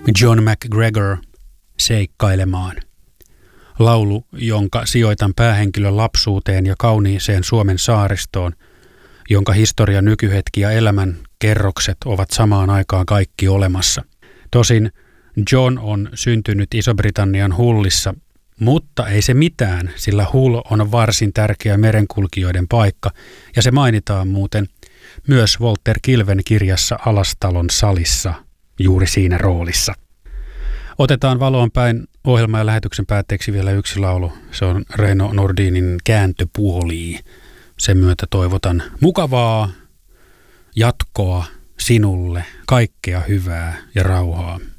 John McGregor seikkailemaan. Laulu, jonka sijoitan päähenkilön lapsuuteen ja kauniiseen Suomen saaristoon, jonka historia, nykyhetki ja elämän kerrokset ovat samaan aikaan kaikki olemassa. Tosin John on syntynyt Iso-Britannian Hullissa, mutta ei se mitään, sillä Hull on varsin tärkeä merenkulkijoiden paikka ja se mainitaan muuten myös Walter Kilven kirjassa Alastalon salissa juuri siinä roolissa. Otetaan valoon päin ohjelman ja lähetyksen päätteeksi vielä yksi laulu. Se on Reino Nordinin Kääntöpuoli. Sen myötä toivotan mukavaa jatkoa sinulle, kaikkea hyvää ja rauhaa.